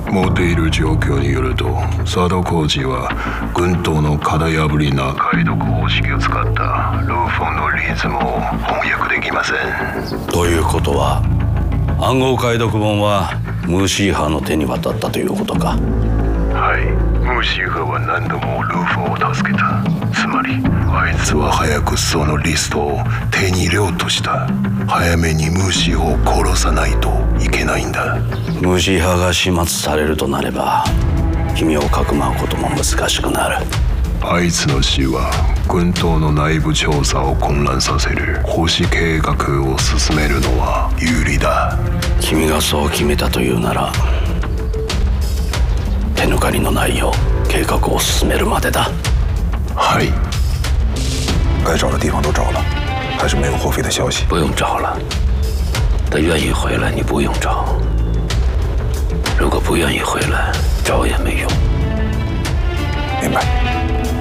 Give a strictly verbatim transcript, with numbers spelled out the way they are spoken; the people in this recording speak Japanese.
持っている状況によると佐渡浩二は軍刀の型破りな解読方式を使ったルーフォンのリズムを翻訳できません。 ということは暗号解読本はムーシー派の手に渡ったということか。 はい、ムーシー派は何度もルーフォンを助けた。つまりあいつは早くそのリストを手に入れようとした。早めにムーシーを殺さないといけないんだ。 ムーシー派が始末されるとなれば君をかくまうことも難しくなる。 あいつの死は軍刀の内部調査を混乱させる星計画を進めるのは有利だ。 君がそう決めたというなら手抜かりのないよう計画を進めるまでだ。 はい。 该找的地方都找了，还是没有霍菲的消息。 不用找了，他愿意回来，你不用找。如果不愿意回来。